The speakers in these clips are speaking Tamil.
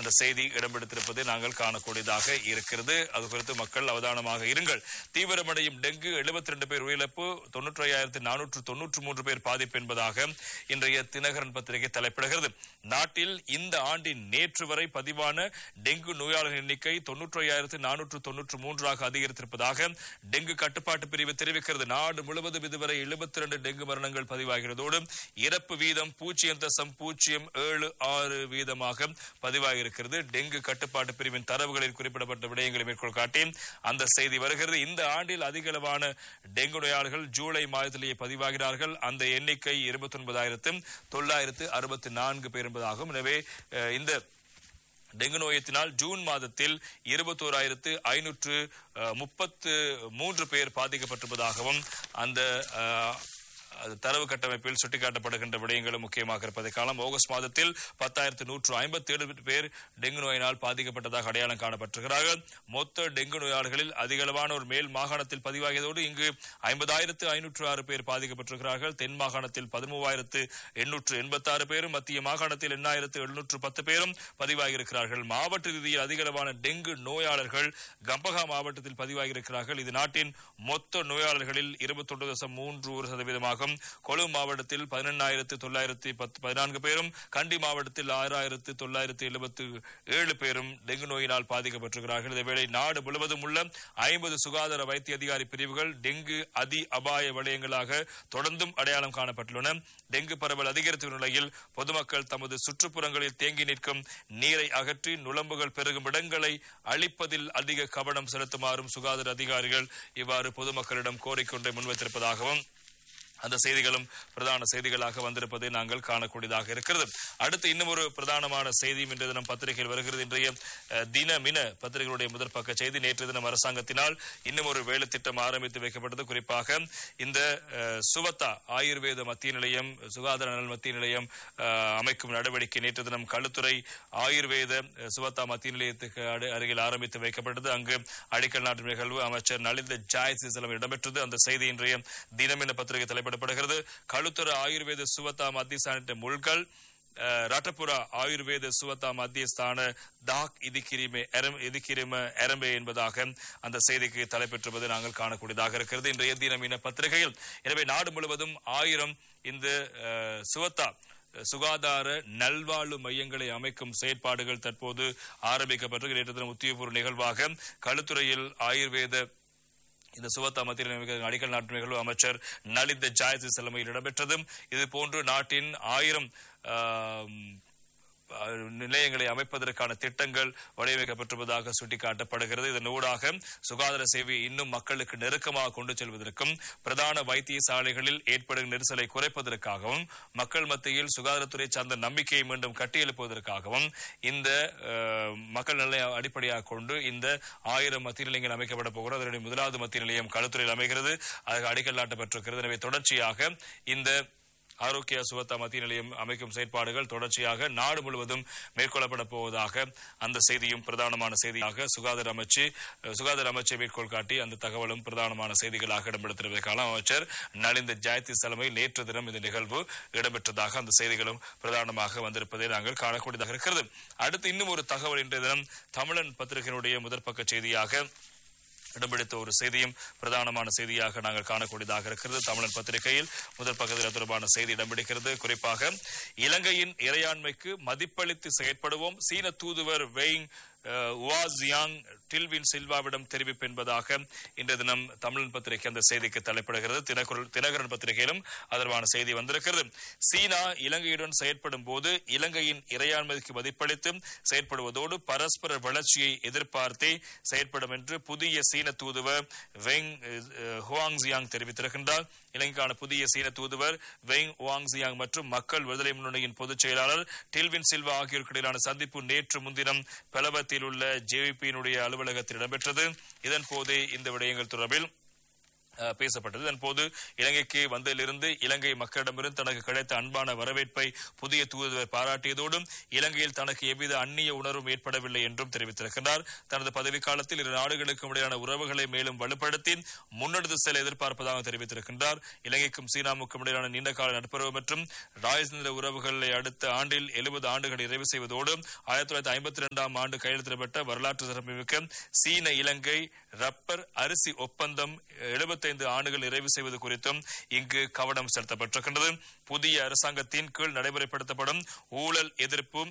அந்த செய்தி இடம்பெடுத்திருப்பதை நாங்கள் காணக்கூடியதாக இருக்கிறது. அது குறித்து மக்கள் அவதானமாக இருங்கள். தீவிரமடையும் டெங்கு 72 பேர் உயிரிழப்பு, 95,493 பேர் பாதிப்பு என்பதாக இன்றைய தினகரன் பத்திரிகை தலைப்பிடுகிறது. நாட்டில் இந்த ஆண்டின் நேற்று வரை பதிவான டெங்கு நோயாளர்கள் எண்ணிக்கை 95,493 அதிகரித்திருப்பதாக டெங்கு கட்டுப்பாட்டு பிரிவு தெரிவிக்கிறது. நாடு முழுவதும் இதுவரை 72 டெங்கு மரணங்கள் பதிவாகிறதோடு இறப்பு வீதம் 0.076% பதிவாகியிருக்கிறது. டெங்கு கட்டுப்பாட்டு பிரிவின் தரவுகளில் குறிப்பிடப்பட்ட விடயங்களை மேற்கோள் காட்டி அந்த செய்தி வருகிறது. இந்த ஆண்டில் அதிகளவான டெங்கு நோயாளர்கள் ஜூலை மாதத்திலேயே பதிவாகிறார்கள். அந்த எண்ணிக்கை 29,964 பேர் என்பதாகும். எனவே இந்த டெங்கு நோயத்தினால் ஜூன் மாதத்தில் 21,533 பேர் பாதிக்கப்பட்டிருப்பதாகவும் அந்த தரவு கட்டமைப்பில் சுட்டிக்காட்டப்படுகின்ற விடயங்களும் முக்கியமாக இருப்பதை காலம். ஆகஸ்ட் மாதத்தில் 10,157 பேர் டெங்கு நோயினால் பாதிக்கப்பட்டதாக அடையாளம் காணப்பட்டிருக்கிறார்கள். மொத்த டெங்கு நோயாளர்களில் அதிகளவான ஒரு மேல் மாகாணத்தில் பதிவாகியதோடு இங்கு 50,506 பேர் பாதிக்கப்பட்டிருக்கிறார்கள். தென் மாகாணத்தில் 13,886 பேரும், மத்திய மாகாணத்தில் 8,710 பேரும் பதிவாகியிருக்கிறார்கள். மாவட்ட ரீதியில் அதிகளவான டெங்கு நோயாளர்கள் கம்பகா மாவட்டத்தில் பதிவாகியிருக்கிறார்கள். இது நாட்டின் மொத்த நோயாளர்களில் 21.31%. கொழும்பு மாவட்டத்தில் 11,914 பேரும், கண்டி மாவட்டத்தில் 6,977 பேரும் டெங்கு நோயினால் பாதிக்கப்பட்டிருக்கிறார்கள். இதேவேளை நாடு முழுவதும் உள்ள 50 சுகாதார வைத்திய அதிகாரி பிரிவுகள் டெங்கு அதி அபாய வலயங்களாக தொடர்ந்தும் அடையாளம் காணப்பட்டுள்ளன. டெங்கு பரவல் அதிகரித்த நிலையில் பொதுமக்கள் தமது சுற்றுப்புறங்களில் தேங்கி நிற்கும் நீரை அகற்றி நுளம்புகள் பெருகும் இடங்களை அழிப்பதில் அதிக கவனம் செலுத்துமாறும் சுகாதார அதிகாரிகள் இவ்வாறு பொதுமக்களிடம் கோரிக்கை முன்வைத்திருப்பதாகவும் அந்த செய்திகளும் பிரதான செய்திகளாக வந்திருப்பதை நாங்கள் காணக்கூடியதாக இருக்கிறது. அடுத்து இன்னும் ஒரு பிரதானமான செய்தியும் இன்றைய தினம் பத்திரிகையில் வருகிறது. இன்றைய தினமின பத்திரிகைகளுடைய முதற் பக்க செய்தி, நேற்று தினம் அரசாங்கத்தினால் இன்னும் ஒரு வேலை திட்டம் ஆரம்பித்து வைக்கப்பட்டது. குறிப்பாக இந்த சுவத்தா ஆயுர்வேத மத்திய நிலையம், சுகாதார நல மத்திய நிலையம் அமைக்கும் நடவடிக்கை நேற்று தினம் களுத்துறை ஆயுர்வேத சுவத்தா மத்திய நிலையத்துக்கு அருகில் ஆரம்பித்து வைக்கப்பட்டது. அங்கு அடிக்கல் நாட்டு நிகழ்வு அமைச்சர் நலிந்த ஜாயசிசலம் இடம்பெற்றது. அந்த செய்தி இன்றைய தினமின பத்திரிகை தலைப்பு களுத்துற ஆயுர்வேத சுவத்தா மத்தியஸ்தான முல்கல் ரட்டபுரா ஆயுர்வேத சுவத்தா மத்தியஸ்தான தாக் இதிக்கிரிம எரம்பே என்பதாக அந்த செய்திக்கு தலைப்பெற்றுவது நாங்கள் காணக்கூடியதாக இருக்கிறது இன்றைய தினமின பத்திரிகையில். எனவே நாடு முழுவதும் 1000 இந்த சுவத்தா சுகாதார நல்வாழ்வு மையங்களை அமைக்கும் செயற்பாடுகள் தற்போது ஆரம்பிக்கப்பட்டு நேற்று தினம் உத்தியோகபூர்வ நிகழ்வாக களுத்துறையில் ஆயுர்வேத இந்த சுவத்தா மத்திய அடிக்கல் நாட்டு நிகழ்வு அமைச்சர் நலிந்த ஜாயசி தலைமையில் இடம்பெற்றது. இதுபோன்று நாட்டின் 1000 நிலையங்களை அமைப்பதற்கான திட்டங்கள் வடிவமைக்கப்பட்டிருப்பதாக சுட்டிக்காட்டப்படுகிறது. இதனூடாக சுகாதார சேவையை இன்னும் மக்களுக்கு நெருக்கமாக கொண்டு செல்வதற்கும் பிரதான வைத்தியசாலைகளில் ஏற்படும் நெரிசலை குறைப்பதற்காகவும் மக்கள் மத்தியில் சுகாதாரத்துறை சார்ந்த நம்பிக்கையை மீண்டும் கட்டியெழுப்புவதற்காகவும் இந்த மக்கள் நிலையை அடிப்படையாக கொண்டு இந்த 1000 மத்திய நிலையங்கள் அமைக்கப்பட போகிறது. அதனுடைய முதலாவது மத்திய நிலையம் களுத்துறையில் அமைகிறது. அதற்கு அடிக்கல் நாட்டப்பட்டிருக்கிறது. எனவே தொடர்ச்சியாக இந்த ஆரோக்கிய சுவத்தா மத்திய நிலையம் அமைக்கும் செயற்பாடுகள் தொடர்ச்சியாக நாடு முழுவதும் மேற்கொள்ளப்பட போவதாக அந்த செய்தியும் பிரதானமான செய்தியாக சுகாதார அமைச்சை மேற்கோள் காட்டி அந்த தகவலும் பிரதானமான செய்திகளாக இடம்பெடுத்திருப்பதற்கான அமைச்சர் நலிந்த ஜாயதி தலைமையில் நேற்று தினம் இந்த நிகழ்வு இடம்பெற்றதாக அந்த செய்திகளும் பிரதானமாக வந்திருப்பதை நாங்கள் காணக்கூடியதாக இருக்கிறது. அடுத்து இன்னும் ஒரு தகவல் இன்றைய தினம் தமிழன் பத்திரிகையினுடைய முதற்பக்க செய்தியாக இடம்பெடுத்த ஒரு செய்தியும் பிரதானமான செய்தியாக நாங்கள் காணக்கூடியதாக இருக்கிறது. தமிழன் பத்திரிகையில் முதல் பக்கத்தில் தொடர்பான செய்தி இடம்பெடுக்கிறது. குறிப்பாக இலங்கையின் இறையாண்மைக்கு மதிப்பளித்து செயற்படுவோம், சீன தூதுவர் வெயிங் உவாசியாங் டில்வின் சில்வாவிடம் தெரிவிப்பு என்பதாக இன்றைய தினம் தமிழன் பத்திரிகை அந்த செய்திக்கு தலைப்பிடுகிறது. தினகரன் பத்திரிகையிலும் அதற்கான செய்தி வந்திருக்கிறது. சீனா இலங்கையுடன் செயற்படும் போது இலங்கையின் இறையாண்மைக்கு மதிப்பளித்து செயற்படுவதோடு பரஸ்பர வளர்ச்சியை எதிர்பார்த்தே செயற்படும் என்று புதிய சீன தூதுவர் வெங் ஹுவாங்ஜியாங் தெரிவித்திருக்கின்றார். இலங்கைக்கான புதிய சீன தூதுவர் வெங் ஹுவாங்ஜியாங் மற்றும் மக்கள் விடுதலை முன்னணியின் பொதுச் செயலாளர் டில்வின் சில்வா ஆகியோருக்கு இடையிலான சந்திப்பு நேற்று முன்தினம் பெலவத்தில் உள்ள ஜேவிபியினுடைய அலுவலகத்தில் இடம்பெற்றது. இதன் போதே இந்த விடயங்கள் தொடர்பில் பேசப்பட்டது. இதன்போது இலங்கைக்கு வந்ததிலிருந்து இலங்கை மக்களிடமிருந்து தனக்கு கிடைத்த அன்பான வரவேற்பை புதிய தூதுவர் பாராட்டியதோடும் இலங்கையில் தனக்கு எவ்வித அந்நிய உணர்வும் ஏற்படவில்லை என்றும் தெரிவித்திருக்கிறார். தனது பதவிக்காலத்தில் இரு நாடுகளுக்கும் இடையான உறவுகளை மேலும் வலுப்படுத்தி முன்னெடுத்து செல்ல எதிர்பார்ப்பதாக தெரிவித்திருக்கின்றார். இலங்கைக்கும் சீனாவுக்கும் இடையிலான நீண்டகால நட்புறவு மற்றும் ராஜதந்திர உறவுகளை அடுத்த ஆண்டில் 70 ஆண்டுகள் நிறைவு செய்வதோடு 1952ஆம் ஆண்டு கையெழுத்திடப்பட்ட வரலாற்று சிறப்புமிக்க சீன இலங்கை ரப்பர் அரிசி ஒப்பந்தம் 75 ஆண்டுகள் நிறைவு செய்வது குறித்தும் இங்கு கவனம் செலுத்தப்பட்டிருக்கின்றது. புதிய அரசாங்கத்தின் கீழ் நடைமுறைப்படுத்தப்படும் ஊழல் எதிர்ப்பு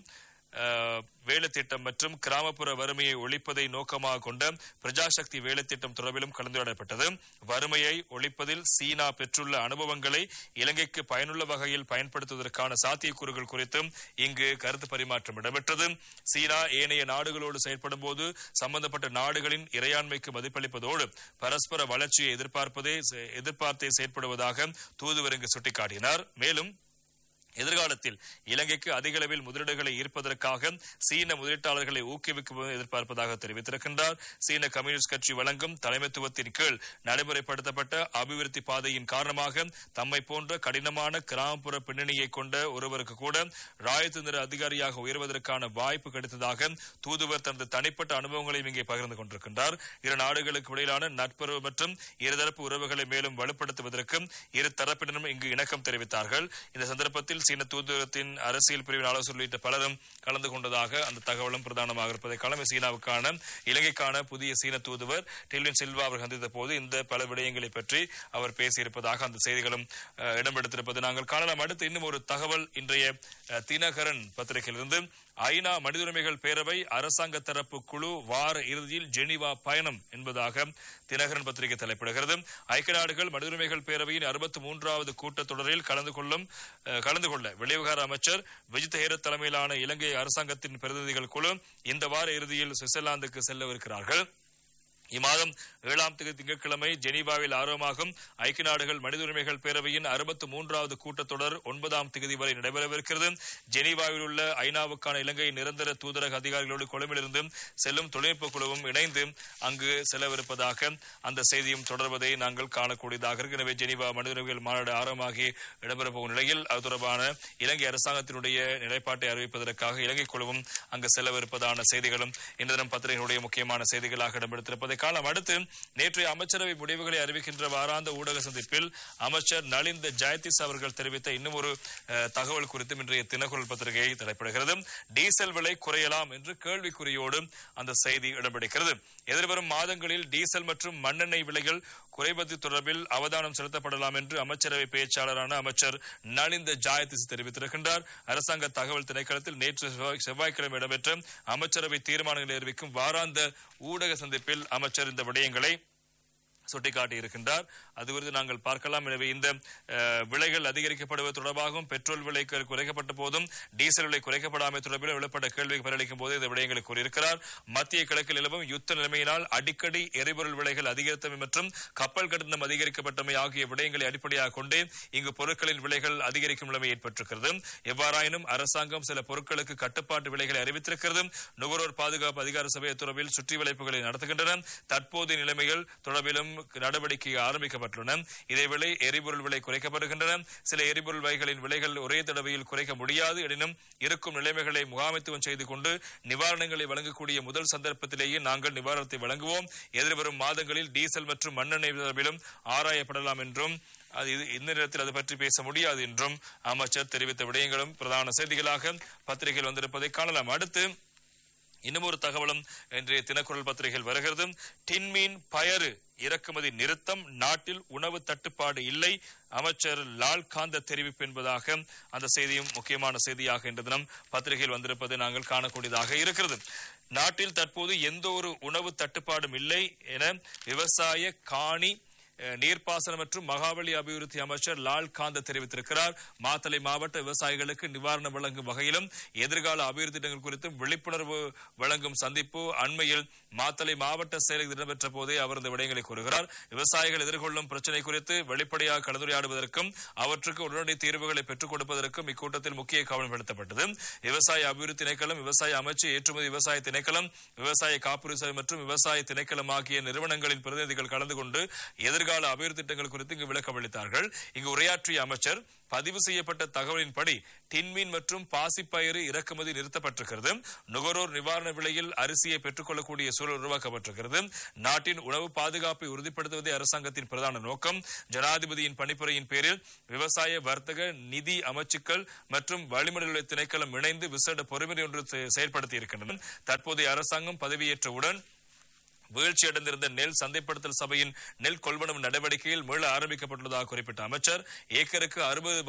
வேலை திட்டம் மற்றும் கிராமப்புற வறுமையை ஒழிப்பதை நோக்கமாக கொண்ட பிரஜாசக்தி வேலை திட்டம் தொடர்பிலும் கலந்துரையாடப்பட்டது. வறுமையை ஒழிப்பதில் சீனா பெற்றுள்ள அனுபவங்களை இலங்கைக்கு பயனுள்ள வகையில் பயன்படுத்துவதற்கான சாத்தியக்கூறுகள் குறித்தும் இங்கு கருத்து பரிமாற்றம் இடம்பெற்றது. சீனா ஏனைய நாடுகளோடு செயல்படும் போது சம்பந்தப்பட்ட நாடுகளின் இறையாண்மைக்கு மதிப்பளிப்பதோடு பரஸ்பர வளர்ச்சியை எதிர்பார்த்தே செயற்படுவதாக தூதுவர் இங்கு சுட்டிக்காட்டினார். மேலும் எதிர்காலத்தில் இலங்கைக்கு அதிக அளவில் முதலீடுகளை ஈர்ப்பதற்காக சீன முதலீட்டாளர்களை ஊக்குவிக்க எதிர்பார்ப்பதாக தெரிவித்திருக்கின்றார். சீன கம்யூனிஸ்ட் கட்சி வழங்கும் தலைமைத்துவத்தின் கீழ் நடைமுறைப்படுத்தப்பட்ட அபிவிருத்தி பாதையின் காரணமாக தம்மை போன்ற கடினமான கிராமப்புற பின்னணியை கொண்ட ஒருவருக்கு கூட ராஜதந்திர அதிகாரியாக உயர்வதற்கான வாய்ப்பு கிடைத்ததாக தூதுவர் தனது தனிப்பட்ட அனுபவங்களையும் இங்கே பகிர்ந்து கொண்டிருக்கின்றார். இரு நாடுகளுக்கு இடையிலான நட்புறவு மற்றும் இருதரப்பு உறவுகளை மேலும் வலுப்படுத்துவதற்கு இரு தரப்பினரும் இங்கு இணக்கம் தெரிவித்தார்கள். இந்த சந்தர்ப்பத்தில் சீன தூதரகத்தின் அரசியல் பிரிவின் ஆலோசனை உள்ளிட்ட பலரும் கலந்து கொண்டதாக அந்த தகவலும் பிரதானமாக இருப்பதை காலம். சீனாவுக்கான இலங்கைக்கான புதிய சீன தூதுவர் டெல்வின் சில்வா அவர் சந்தித்த போது இந்த பல விடயங்களை பற்றி அவர் பேசியிருப்பதாக அந்த செய்திகளும் இடம்பெடுத்திருப்பது நாங்கள் காணலாம். அடுத்து இன்னும் ஒரு தகவல் இன்றைய தினகரன் பத்திரிகையிலிருந்து. ஐநா மனித உரிமைகள் பேரவை அரசாங்க தரப்பு குழு வார இறுதியில் ஜெனீவா பயணம் என்பதாக தினகரன் பத்திரிகை தலைப்பிடுகிறது. ஐக்கிய நாடுகள் மனித உரிமைகள் பேரவையின் 63வது கூட்டத்தொடரில் கலந்து கொள்ள வெளிவிவகார அமைச்சர் விஜித் ஹேரத் தலைமையிலான இலங்கை அரசாங்கத்தின் பிரதிநிதிகள் குழு இந்த வார இறுதியில் சுவிட்சர்லாந்துக்கு செல்லவிருக்கிறார்கள். இம்மாதம் 7ஆம் தேதி திங்கட்கிழமை ஜெனீவாவில் ஆரம்பமாகும் ஐக்கிய நாடுகள் மனித உரிமைகள் பேரவையின் 63வது கூட்டத்தொடர் 9ஆம் தேதி வரை நடைபெறவிருக்கிறது. ஜெனீவாவில் உள்ள ஐநாவுக்கான இலங்கை நிரந்தர தூதரக அதிகாரிகளோடு கொழும்பிலிருந்து செல்லும் தொழில்நுட்ப குழுவும் இணைந்து அங்கு செல்லவிருப்பதாக அந்த செய்தியும் தொடர்வதை நாங்கள் காணக்கூடியதாக இருக்கு. எனவே ஜெனீவா மனித உரிமைகள் மாநாடு ஆரம்பமாகி இடம்பெறப் போகும் நிலையில் அது தொடர்பான இலங்கை அரசாங்கத்தினுடைய நிலைப்பாட்டை அறிவிப்பதற்காக இலங்கை குழுவும் அங்கு செல்லவிருப்பதான செய்திகளும் இன்று தினம் பத்திரிகைகளுடைய முக்கியமான செய்திகளாக இடம்பெடுத்திருப்பதை காலம். அடுத்து நேற்றைய அமைச்சரவை முடிவுகளை அறிவிக்கின்ற வாராந்த ஊடக சந்திப்பில் அமைச்சர் நலிந்த ஜெயதிஸ் அவர்கள் தெரிவித்த இன்னும் ஒரு தகவல் குறித்து இன்றைய தினக்குரல் பத்திரிகை தலைப்பிடுகிறது. டீசல் விலை குறையலாம் என்று கேள்விக்குறியோடு அந்த செய்தி இடம்பெடுக்கிறது. எதிர்வரும் மாதங்களில் டீசல் மற்றும் மண்ணெண்ணெய் விலைகள் குறைவது தொடர்பில் அவதானம் செலுத்தப்படலாம் என்று அமைச்சரவை பேச்சாளரான அமைச்சர் நலிந்த ஜெயதிஸ் தெரிவித்திருக்கின்றார். அரசாங்க தகவல் திணைக்களத்தில் நேற்று செவ்வாய்க்கிழமை இடம்பெற்ற அமைச்சரவை தீர்மானங்களை அறிவிக்கும் வாராந்த ஊடக சந்திப்பில் அமைச்சர் இந்த விடயங்களை சுட்டிக்காட்டியிருக்கின்றார். அது குறித்து நாங்கள் பார்க்கலாம். எனவே இந்த விலைகள் அதிகரிக்கப்படுவது தொடர்பாகவும் பெட்ரோல் விலை குறைக்கப்பட்ட போதும் டீசல் விலை குறைக்கப்படாமல் தொடர்பில் வெளிப்பட்ட கேள்விக்கு பதிலளிக்கும் போது இந்த விடயங்களை கூறியிருக்கிறார். மத்திய கிழக்கில் நிலவும் யுத்த நிலைமையினால் அடிக்கடி எரிபொருள் விலைகள் அதிகரித்தமை மற்றும் கப்பல் கட்டணம் அதிகரிக்கப்பட்டமை ஆகிய விடயங்களை அடிப்படையாக கொண்டே இங்கு பொருட்களின் விலைகள் அதிகரிக்கும் நிலைமை ஏற்பட்டிருக்கிறது. எவ்வாறாயினும் அரசாங்கம் சில பொருட்களுக்கு கட்டுப்பாட்டு விலைகளை அறிவித்திருக்கிறது. நுகர்வோர் பாதுகாப்பு அதிகார சபை தொடர்பில் சுற்றி வளைப்புகளை நடத்துகின்றன. தற்போதைய நிலைமைகள் தொடர்பிலும் நடவடிக்கை ஆரம்பிக்கப்பட்டுள்ளன. இதேவேளை எரிபொருள் விலை குறைக்கப்படுகின்றன. சில எரிபொருள் வகைகளின் விலைகள் ஒரே தடவையில் குறைக்க முடியாது. எனினும் இருக்கும் நிலைமைகளை முகாமைத்துவம் செய்து கொண்டு நிவாரணங்களை வழங்கக்கூடிய முதல் சந்தர்ப்பத்திலேயே நாங்கள் நிவாரணத்தை வழங்குவோம். எதிர்வரும் மாதங்களில் டீசல் மற்றும் மண்ணெண்ணெய் தொடர்பிலும் ஆராயப்படலாம் என்றும் இந்த நேரத்தில் அது பற்றி பேச முடியாது என்றும் அமைச்சர் தெரிவித்த விடயங்களும் பிரதான செய்திகளாக பத்திரிகையில் வந்திருப்பதை காணலாம். அடுத்து இன்னும் ஒரு தகவலும் இன்றைய தினக்குரல் பத்திரிகையில் வருகிறது. டின்மீன் பயறு இறக்குமதி நிறுத்தம், நாட்டில் உணவு தட்டுப்பாடு இல்லை, அமைச்சர் லால்காந்த தெரிவிப்பு என்பதாக அந்த செய்தியும் முக்கியமான செய்தியாக இன்று தினம் பத்திரிகையில் வந்திருப்பதை நாங்கள் காணக்கூடியதாக இருக்கிறது. நாட்டில் தற்போது எந்த ஒரு உணவு தட்டுப்பாடும் இல்லை என விவசாய காணி நீர்ப்பாசனம் மற்றும் மகாவலி அபிவிருத்தி அமைச்சர் லால்காந்த தெரிவித்திருக்கிறார். மாத்தளை மாவட்ட விவசாயிகளுக்கு நிவாரணம் வழங்கும் வகையிலும் எதிர்கால அபிவிருத்தி திட்டங்கள் குறித்தும் விழிப்புணர்வு வழங்கும் சந்திப்பு அண்மையில் மாத்தளை மாவட்ட செயலகத்தில் இடம்பெற்ற போதே அவர் இந்த விடயங்களை கூறுகிறார். விவசாயிகள் எதிர்கொள்ளும் பிரச்சினை குறித்து வெளிப்படையாக கலந்துரையாடுவதற்கும் அவற்றுக்கு உடனடி தீர்வுகளை பெற்றுக் கொடுப்பதற்கும் இக்கூட்டத்தில் முக்கிய கவனம் செலுத்தப்பட்டது. விவசாய அபிவிருத்தி திணைக்களம், விவசாய அமைச்சு, ஏற்றுமதி விவசாய திணைக்களம், விவசாய காப்புறுதி மற்றும் விவசாய திணைக்களம் ஆகிய நிறுவனங்களின் பிரதிநிதிகள் கலந்து கொண்டு எதிர்கால எதிர்கால அபிவிருத்தி திட்டங்கள் குறித்து இங்கு விளக்கம் அளித்தார்கள். இங்கு உரையாற்றிய அமைச்சர் பதிவு செய்யப்பட்ட தகவலின்படி டின்மீன் மற்றும் பாசிப்பயிறு இறக்குமதி நிறுத்தப்பட்டிருக்கிறது. நுகர்வோர் நிவாரண விலையில் அரிசியை பெற்றுக் கொள்ளக்கூடிய சூழல் உருவாக்கப்பட்டிருக்கிறது. நாட்டின் உணவு பாதுகாப்பை உறுதிப்படுத்துவதே அரசாங்கத்தின் பிரதான நோக்கம். ஜனாதிபதியின் பணிப்புரையின் பேரில் விவசாய, வர்த்தக, நிதி அமைச்சுக்கள் மற்றும் வளிமண்டல திணைக்களம் இணைந்து விசேட பொறுமை ஒன்று செயல்படுத்தி இருக்கின்றன. தற்போதைய அரசாங்கம் பதவியேற்றவுடன் வீழ்ச்சியடைந்திருந்த நெல் சந்தைப்படுத்தல் சபையின் நெல் கொள்வனவு நடவடிக்கையில் மீள ஆரம்பிக்கப்பட்டுள்ளதாக குறிப்பிட்ட அமைச்சர் ஏக்கருக்கு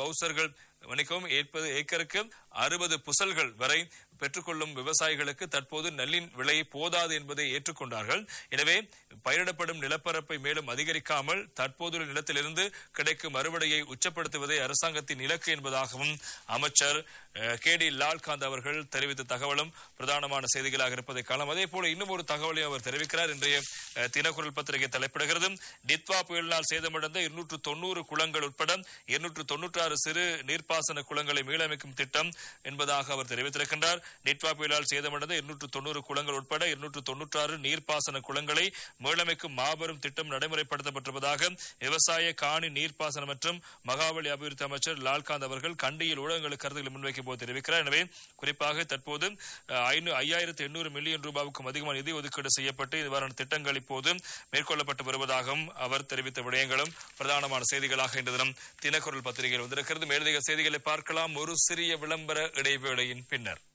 60 புசல்கள் வரை பெற்றுக்கொள்ளும் விவசாயிகளுக்கு தற்போது நெல்லின் விலை போதாது என்பதை ஏற்றுக்கொண்டார்கள். எனவே பயிரிடப்படும் நிலப்பரப்பை மேலும் அதிகரிக்காமல் தற்போதுள்ள நிலத்திலிருந்து கிடைக்கும் அறுவடையை உச்சப்படுத்துவதே அரசாங்கத்தின் இலக்கு என்பதாகவும் அமைச்சர் KD லால்காந்த் அவர்கள் தெரிவித்த தகவலும் பிரதானமான செய்திகளாக இருப்பதை காணலாம். அதே போல இன்னும் ஒரு தகவலை அவர் தெரிவிக்கிறார். இன்றைய தினக்குரல் பத்திரிகை தலைப்பிடுகிறது. டித்வா புயலினால் சேதமடைந்த 290 குளங்கள் உட்பட 296 சிறு நீர்ப்பாசன குளங்களை மீளமைக்கும் திட்டம் என்பதாக அவர் தெரிவித்திருக்கின்றார். டிட்வா புயலால் சேதமடைந்த 290 குளங்கள் உட்பட 296 நீர்ப்பாசன குளங்களை மீளமைக்கும் மாபெரும் திட்டம் நடைமுறைப்படுத்தப்பட்டிருப்பதாக விவசாய, காணி, நீர்ப்பாசனம் மற்றும் மகாவலி அபிவிருத்தி அமைச்சர் லால்காந்த் அவர்கள் கண்டியில் ஊடகங்களுக்கு கருத்துக்களை முன்வைக்கும் போது தெரிவிக்கிறார். எனவே குறிப்பாக தற்போது 5800 மில்லியன் ரூபாய்க்கும் அதிகமான நிதி ஒதுக்கீடு செய்யப்பட்டு இவ்வாறான திட்டங்கள் இப்போது மேற்கொள்ளப்பட்டு வருவதாகவும் அவர் தெரிவித்த விடயங்களும் பிரதானமான செய்திகளாக இன்று தினம் தினக்குரல் பத்திரிகையில் வந்திருக்கிறது. மேலதிக செய்திகளை பார்க்கலாம் ஒரு சிறிய விளம்பர இடைவேளையின் பின்னர்.